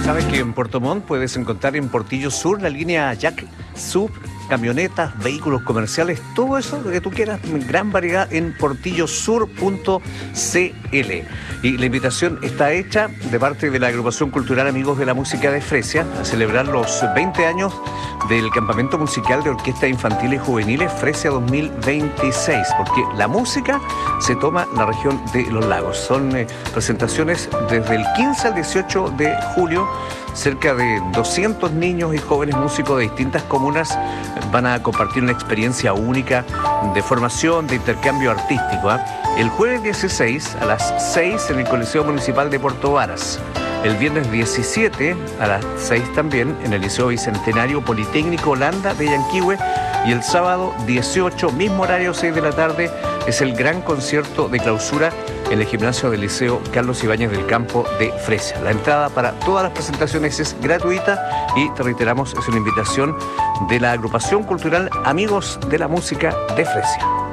Sabes que en Puerto Montt puedes encontrar en Portillo Sur la línea Jack Sub, camionetas, vehículos comerciales, todo eso, lo que tú quieras, gran variedad en portillosur.cl. Y la invitación está hecha de parte de la agrupación cultural Amigos de la Música de Fresia a celebrar los 20 años del campamento musical de orquestas infantiles y juveniles Fresia 2026, porque la música se toma en la región de Los Lagos. Son presentaciones desde el 15 al 18 de julio. Cerca de 200 niños y jóvenes músicos de distintas comunas van a compartir una experiencia única de formación, de intercambio artístico. El jueves 16 a las 6 en el Coliseo Municipal de Puerto Varas. El viernes 17 a las 6 también en el Liceo Bicentenario Politécnico Holanda de Yanquihue. Y el sábado 18, mismo horario, 6 de la tarde, es el gran concierto de clausura en el gimnasio del Liceo Carlos Ibáñez del Campo de Fresia. La entrada para todas las presentaciones es gratuita y te reiteramos, es una invitación de la agrupación cultural Amigos de la Música de Fresia.